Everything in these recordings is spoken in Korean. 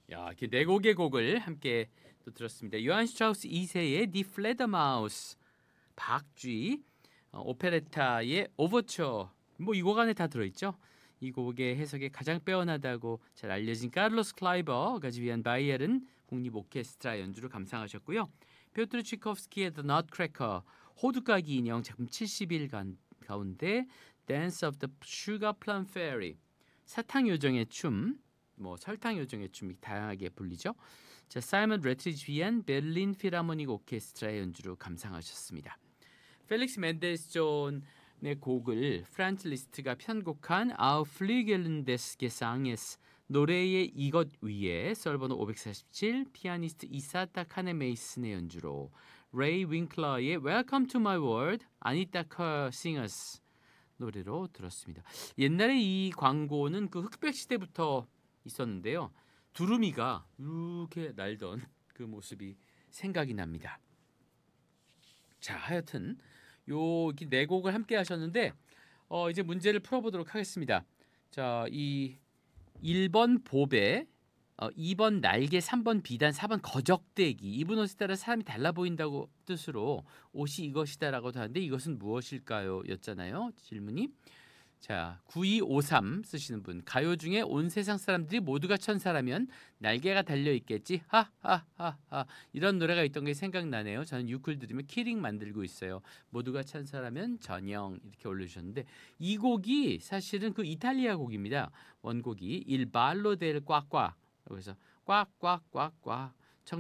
야, 이렇게 네 곡의 곡을 함께 또 들었습니다. 요한 슈트라우스 2세의 Die Fledermaus, 박쥐, 오페레타의 오버처, 뭐 이 곡 안에 다 들어있죠. 이 곡의 해석에 가장 빼어나다고 잘 알려진 카를로스 클라이버가 지휘한 바이에른 국립 오케스트라 연주를 감상하셨고요. 피오트르 치코프스키의 The Nutcracker, 호두까기 인형 작품 70일 가운데 Dance of the Sugar Plum Fairy, 사탕 요정의 춤, 뭐 설탕 요정의 춤이 다양하게 불리죠. 자, 사이먼 레트리지 위한 베를린 필하모닉 오케스트라의 연주로 감상하셨습니다. 펠릭스 멘데스 존의 곡을 프란츠 리스트가 편곡한 Auf Flügeln des Gesanges, 노래의 이것 위에 썰번호 547 피아니스트 이사타 카네메이슨의 연주로 레이 윙클러의 Welcome to my world, 아니타 커 싱어스 노래로 들었습니다. 옛날에 이 광고는 그 흑백 시대부터 있었는데요. 두루미가 이렇게 날던 그 모습이 생각이 납니다. 자, 하여튼 이렇게 네 곡을 함께 하셨는데 이제 문제를 풀어보도록 하겠습니다. 자, 이 1번 보배, 2번 날개, 3번 비단, 4번 거적대기. 입은 옷에 따라 사람이 달라 보인다고 뜻으로 옷이 이것이다라고도 하는데 이것은 무엇일까요? 였잖아요. 질문이. 자, 9253 쓰시는 분. 가요 중에 온 세상 사람들이 모두가 천사라면 날개가 달려 있겠지. 하하하하. 이런 노래가 있던 게 생각나네요. 저는 유클 들으면 키링 만들고 있어요. 모두가 천사라면 전영 이렇게 올려주셨는데 이 곡이 사실은 그 이탈리아 곡입니다. 원곡이 Il ballo del 꽉꽉. 그래서 꽉꽉꽉꽉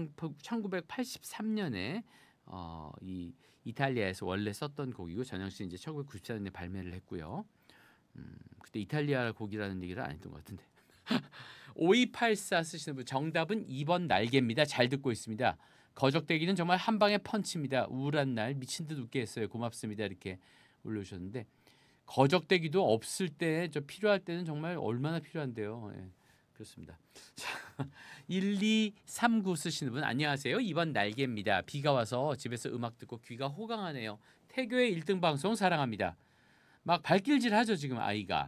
1983년에 이 이탈리아에서 원래 썼던 곡이고 전영 씨 이제 1994년에 발매를 했고요. 그때 이탈리아 곡이라는 얘기를 안 했던 것 같은데. 5284 쓰시는 분 정답은 2번 날개입니다. 잘 듣고 있습니다. 거적대기는 정말 한 방에 펀치입니다. 우울한 날 미친 듯 웃게 했어요. 고맙습니다. 이렇게 올려주셨는데 거적대기도 없을 때 저 필요할 때는 정말 얼마나 필요한데요. 예, 그렇습니다. 자, 1239 쓰시는 분 안녕하세요. 2번 날개입니다. 비가 와서 집에서 음악 듣고 귀가 호강하네요. 태교의 1등 방송 사랑합니다. 막 발길질 하죠 지금 아이가.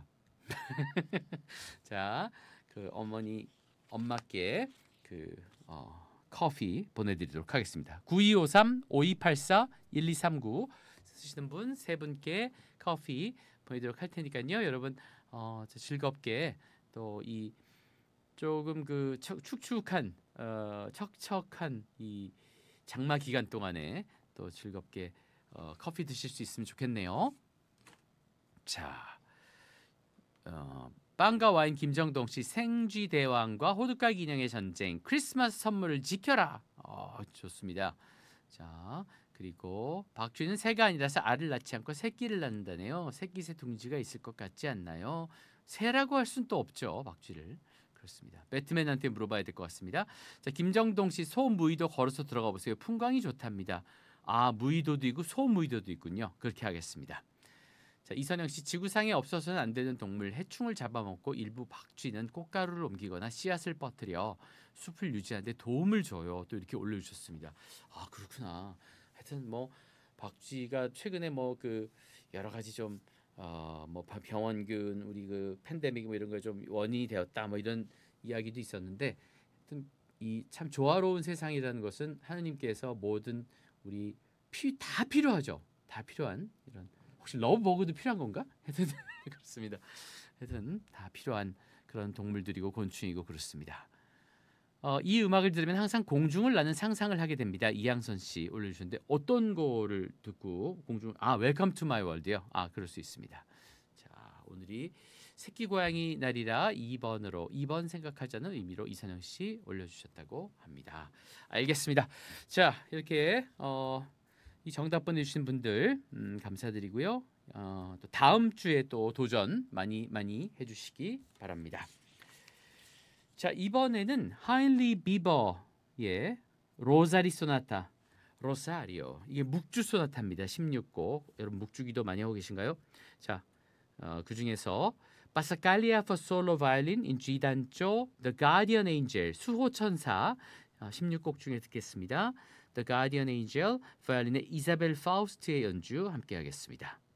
자, 그 엄마께 그 커피 보내드리도록 하겠습니다. 9253, 5284, 1239 쓰시는 분 세 분께 커피 보내드리도록 할 테니까요. 여러분 즐겁게 또 이 조금 그 축축한 척척한 이 장마 기간 동안에 또 즐겁게 커피 드실 수 있으면 좋겠네요. 자, 빵과 와인 김정동 씨 생쥐 대왕과 호두까기 인형의 전쟁 크리스마스 선물을 지켜라. 좋습니다. 자, 그리고 박쥐는 새가 아니라서 알을 낳지 않고 새끼를 낳는다네요. 새끼새 둥지가 있을 것 같지 않나요? 새라고 할 수는 또 없죠, 박쥐를. 그렇습니다. 배트맨한테 물어봐야 될 것 같습니다. 자, 김정동 씨 소무이도 걸어서 들어가 보세요. 풍광이 좋답니다. 아, 무의도도 있고 소무의도도 있군요. 그렇게 하겠습니다. 자, 이선영 씨 지구상에 없어서는 안 되는 동물 해충을 잡아먹고 일부 박쥐는 꽃가루를 옮기거나 씨앗을 퍼뜨려 숲을 유지하는 데 도움을 줘요. 또 이렇게 올려주셨습니다. 아, 그렇구나. 하여튼 뭐 박쥐가 최근에 뭐 그 여러 가지 좀 뭐 병원균 우리 그 팬데믹 뭐 이런 거 좀 원인이 되었다 뭐 이런 이야기도 있었는데 하여튼 이 참 조화로운 세상이라는 것은 하느님께서 모든 우리 다 필요하죠. 다 필요한 이런 혹시 러브버그도 필요한 건가? 하여튼 그렇습니다. 하여튼 다 필요한 그런 동물들이고 곤충이고 그렇습니다. 이 음악을 들으면 항상 공중을 나는 상상을 하게 됩니다. 이양선 씨 올려주셨는데 어떤 거를 듣고 웰컴 투 마이 월드요. 그럴 수 있습니다. 자, 오늘이 새끼 고양이 날이라 2번 생각하자는 의미로 이선영 씨 올려주셨다고 합니다. 알겠습니다. 자, 이렇게 이 정답 보내주신 분들 감사드리고요. 또 다음 주에 또 도전 많이 해주시기 바랍니다. 자, 이번에는 하인리 비버의 로사리 소나타, 로사리오. 이게 묵주 소나타입니다. 16곡. 여러분 묵주기도 많이 하고 계신가요? 자, 그 중에서 파사칼리아 for solo violin in G 단조, The Guardian Angel 수호천사 16곡 중에 듣겠습니다. The Guardian Angel, 바이올린의 이사벨 파우스트의 연주 함께하겠습니다.